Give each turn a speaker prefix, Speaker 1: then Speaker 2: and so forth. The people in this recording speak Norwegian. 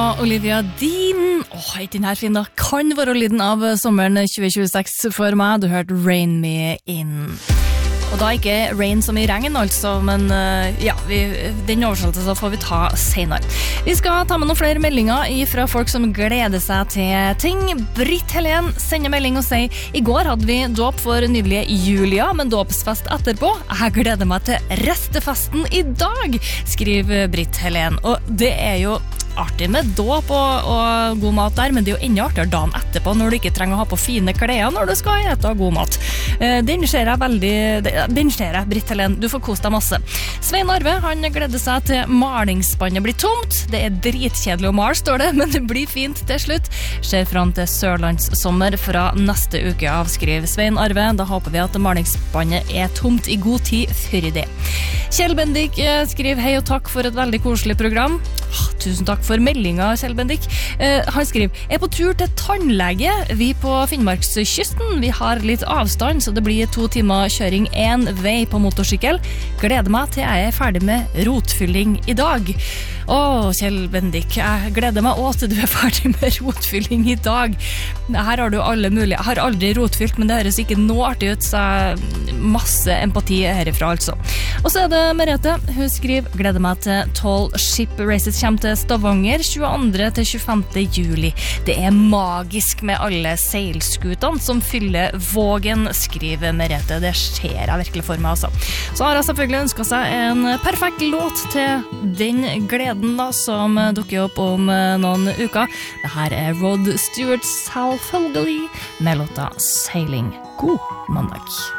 Speaker 1: og Olivia Dean. Er ikke den her fin da? Kan være lyden av sommeren 2026 for meg. Du hørte Rain Me In. Og da ikke rain som i regn altså, men ja, den oversettelsen så får vi ta senere. Vi skal ta med noen flere meldinger fra folk som gleder seg til ting. Britt Helen sender melding og sier: I går hadde vi dåp for nydelige Julia, men dåpsfest etterpå. Jeg gleder meg til restefesten i dag, skriver Britt Helen. Og det jo artig med dåp og god mat der, men det jo enda artigere dagen etterpå når du ikke trenger å ha på fine klær når du skal ete god mat. Den ser jeg, Britt Helen. Du får kose deg masse. Svein Arve, han gleder seg til malingsspannet blir tomt. Det dritkjedelig å male, står det, men det blir fint til slutt. Ser frem til Sørlandssommer fra neste uke av, skriver Svein Arve. Da håper vi at malingsspannet tomt i god tid før det. Kjell Bendik skriver: hei og takk for et veldig koselig program. Tusen takk for meldinga, Kjell Bendik. Han skriver: jeg på tur til tannlege. Vi på Finnmarkskysten. Vi har litt avstand, så det blir 2 timer kjøring en vei på motorsykkel. Gleder meg til jeg ferdig med rotfylling i dag. Kjell Bendik, jeg gleder meg også til du ferdig med rotfylling i dag. Her har du alle mulige. Jeg har aldri rotfylt, men det høres ikke noe artig ut, så masse empati herifra altså. Og så det Merete. Hun skriver: gleder meg til 12 Ship Races kommer til Stavanger 22. til 25. juli. Det magisk med alle seilskutene som fyller Vågen, skriver Merete. Det ser jeg virkelig for meg altså. Så har jeg selvfølgelig ønsket seg en perfekt låt til den gleden da, som dukker opp om noen uker. Det her Rod Stewart Salfogely med låta Sailing. God mandag.